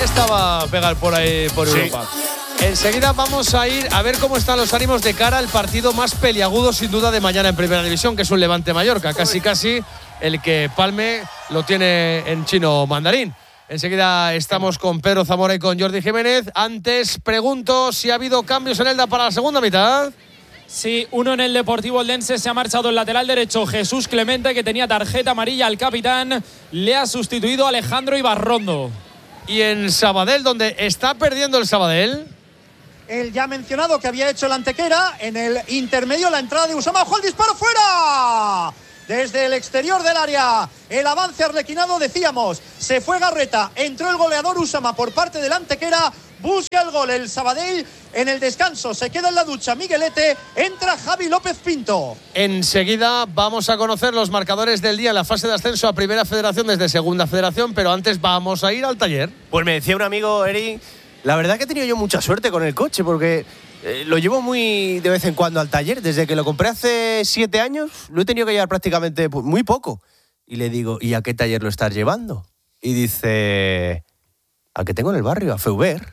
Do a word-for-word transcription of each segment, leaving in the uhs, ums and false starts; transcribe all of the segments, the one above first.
estaba a pegar por ahí, por sí. Europa. Enseguida vamos a ir a ver cómo están los ánimos de cara al partido más peliagudo, sin duda, de mañana en Primera División, que es un Levante-Mallorca. Casi, casi el que Palme lo tiene en chino mandarín. Enseguida estamos con Pedro Zamora y con Jordi Jiménez. Antes pregunto si ha habido cambios en Elda para la segunda mitad. Sí, uno en el Deportivo Eldense. Se ha marchado el lateral derecho Jesús Clemente, que tenía tarjeta amarilla al capitán. Le ha sustituido Alejandro Ibarrondo. Y en Sabadell, donde está perdiendo el Sabadell, el ya mencionado que había hecho el Antequera, en el intermedio la entrada de Usama. ¡Ojo, el disparo fuera! Desde el exterior del área, el avance arlequinado, decíamos, se fue Garreta, entró el goleador Usama por parte del Antequera, busca el gol el Sabadell. En el descanso se queda en la ducha Miguelete, entra Javi López Pinto. Enseguida vamos a conocer los marcadores del día en la fase de ascenso a Primera Federación desde Segunda Federación, pero antes vamos a ir al taller. Pues me decía un amigo, Eri, la verdad que he tenido yo mucha suerte con el coche, porque eh, lo llevo muy de vez en cuando al taller. Desde que lo compré hace siete años, lo he tenido que llevar prácticamente pues, muy poco. Y le digo, ¿y a qué taller lo estás llevando? Y dice, al que tengo en el barrio, a Feuber.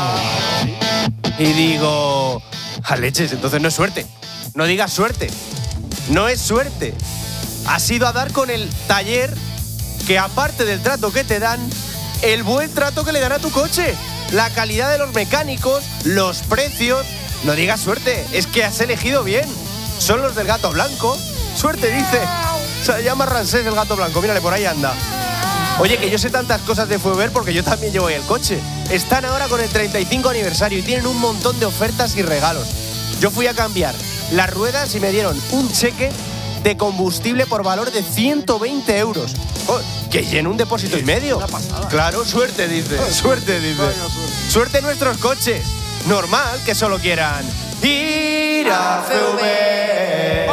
Y digo, a leches, entonces no es suerte. No digas suerte. No es suerte. Has ido a dar con el taller que, aparte del trato que te dan, el buen trato que le dan a tu coche. La calidad de los mecánicos, los precios. No digas suerte, es que has elegido bien. Son los del Gato Blanco. Suerte, dice. Se llama Ransés el Gato Blanco, mírale, por ahí anda. Oye, que yo sé tantas cosas de Feuber porque yo también llevo ahí el coche. Están ahora con el treinta y cinco aniversario y tienen un montón de ofertas y regalos. Yo fui a cambiar las ruedas y me dieron un cheque de combustible por valor de ciento veinte euros. Oh, que lleno un depósito y medio. Una pasada. Claro, suerte, dice. Suerte, dice. Suerte nuestros coches. Normal que solo quieran ir a Feuber.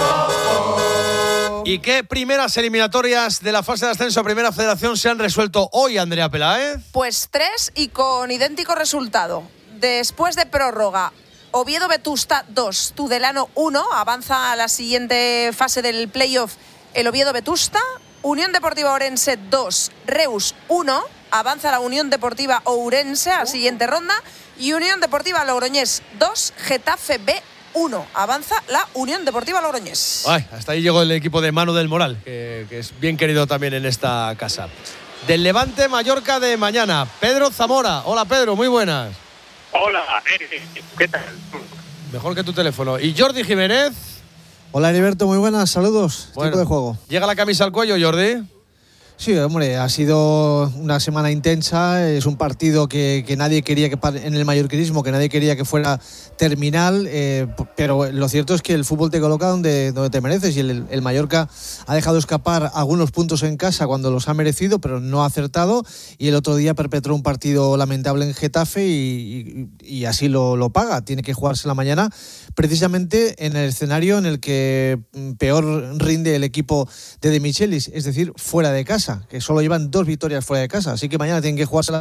¿Y qué primeras eliminatorias de la fase de ascenso a Primera Federación se han resuelto hoy, Andrea Peláez? Pues tres y con idéntico resultado. Después de prórroga, Oviedo Vetusta dos, Tudelano uno, avanza a la siguiente fase del playoff el Oviedo Vetusta. Unión Deportiva Ourense dos, Reus uno, avanza la Unión Deportiva Ourense a la siguiente ronda. Y Unión Deportiva Logroñés dos, Getafe B uno, avanza la Unión Deportiva Logroñés. Ay, hasta ahí llegó el equipo de Manu del Moral, que, que es bien querido también en esta casa. Del Levante Mallorca de mañana, Pedro Zamora. Hola Pedro, muy buenas. Hola, ¿qué tal? Mejor que tu teléfono. ¿Y Jordi Jiménez? Hola Heriberto, muy buenas, saludos. Bueno, tiempo de juego. ¿Llega la camisa al cuello, Jordi? Sí, hombre, ha sido una semana intensa, es un partido que, que nadie quería que en el mallorquinismo, que nadie quería que fuera terminal, eh, pero lo cierto es que el fútbol te coloca donde, donde te mereces y el, el Mallorca ha dejado escapar algunos puntos en casa cuando los ha merecido, pero no ha acertado, y el otro día perpetró un partido lamentable en Getafe y, y, y así lo, lo paga. Tiene que jugarse la mañana precisamente en el escenario en el que peor rinde el equipo de De Michelis, es decir, fuera de casa, que solo llevan dos victorias fuera de casa, así que mañana tienen que jugársela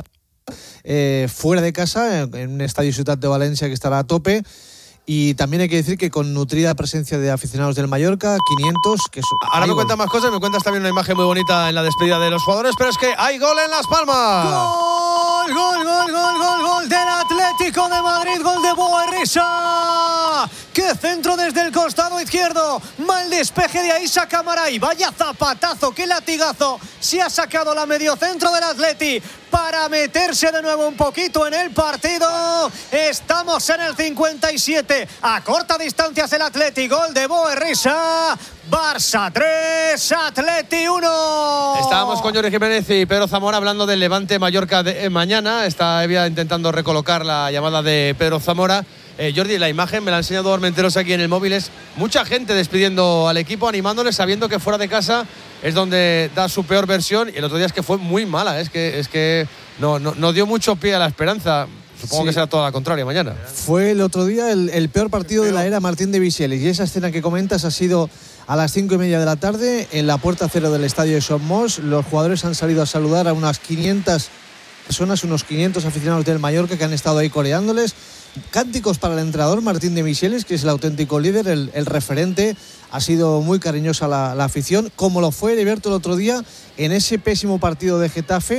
eh, fuera de casa en, en un estadio Ciutat de Valencia que estará a tope. Y también hay que decir que con nutrida presencia de aficionados del Mallorca, quinientos. Que so- Ahora me cuentas más cosas, me cuentas también una imagen muy bonita en la despedida de los jugadores, pero es que hay gol en Las Palmas. Gol, gol, gol, gol, gol, gol del Atlético de Madrid, gol de Boerrisa. ¡Qué centro desde el costado izquierdo! Mal despeje de Aisa Camaray. Vaya zapatazo, qué latigazo. Se ha sacado la mediocentro del Atleti para meterse de nuevo un poquito en el partido. Estamos en el cincuenta y siete. A corta distancia es el Atleti. Gol de Boerrisa. Barça tres, Atleti uno. Estábamos con Jordi Jiménez y Pedro Zamora hablando del Levante Mallorca de mañana. Está Evia intentando recolocar la llamada de Pedro Zamora. Eh, Jordi, la imagen me la ha enseñado Armenteros aquí en el móvil. Es mucha gente despidiendo al equipo, animándoles, sabiendo que fuera de casa es donde da su peor versión. Y el otro día es que fue muy mala. Es que, es que no, no, no dio mucho pie a la esperanza. Supongo sí. que será toda la contraria mañana. Fue el otro día el, el peor partido el peor. de la era Martín de Vichelis. Y esa escena que comentas ha sido a las cinco y media de la tarde en la puerta cero del estadio de Somos. Los jugadores han salido a saludar a unas quinientas personas, unos quinientos aficionados del Mallorca que han estado ahí coreándoles. Cánticos para el entrenador Martín de Michelis, que es el auténtico líder, el, el referente. Ha sido muy cariñosa la, la afición, como lo fue Heriberto el otro día en ese pésimo partido de Getafe,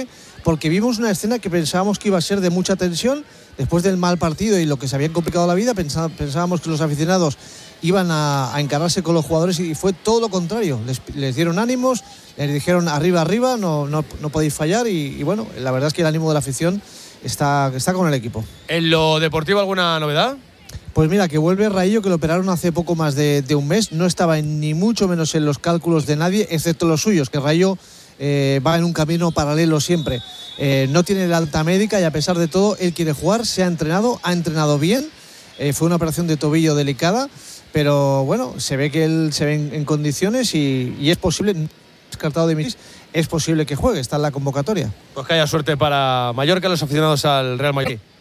porque vimos una escena que pensábamos que iba a ser de mucha tensión. Después del mal partido y lo que se habían complicado la vida, pensábamos que los aficionados iban a, a encararse con los jugadores y fue todo lo contrario. Les, les dieron ánimos, les dijeron arriba, arriba, no, no, no podéis fallar y, y bueno, la verdad es que el ánimo de la afición está, está con el equipo. ¿En lo deportivo alguna novedad? Pues mira, que vuelve Raillo, que lo operaron hace poco más de, de un mes, no estaba en, ni mucho menos en los cálculos de nadie, excepto los suyos, que Raillo eh, va en un camino paralelo siempre. Eh, no tiene la alta médica y a pesar de todo él quiere jugar, se ha entrenado, ha entrenado bien, eh, fue una operación de tobillo delicada, pero bueno, se ve que él se ve en, en condiciones y, y es posible, descartado de mí, es posible que juegue, está en la convocatoria. Pues que haya suerte para Mallorca, los aficionados al Real Madrid.